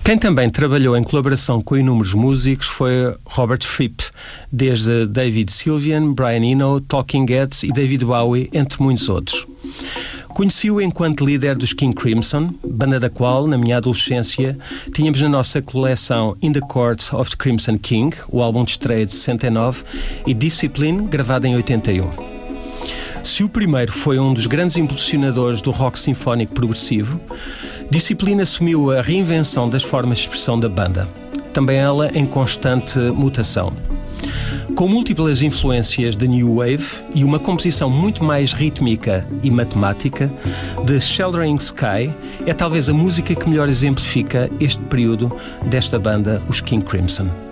Quem também trabalhou em colaboração com inúmeros músicos foi Robert Fripp, desde David Sylvian, Brian Eno, Talking Heads e David Bowie, entre muitos outros. Conheci-o enquanto líder dos King Crimson, banda da qual, na minha adolescência, tínhamos na nossa coleção In the Court of the Crimson King, o álbum de estreia de 69, e Discipline, gravado em 81. Se o primeiro foi um dos grandes impulsionadores do rock sinfónico progressivo, Discipline assumiu a reinvenção das formas de expressão da banda, também ela em constante mutação. Com múltiplas influências da New Wave e uma composição muito mais rítmica e matemática, The Sheltering Sky é talvez a música que melhor exemplifica este período desta banda, os King Crimson.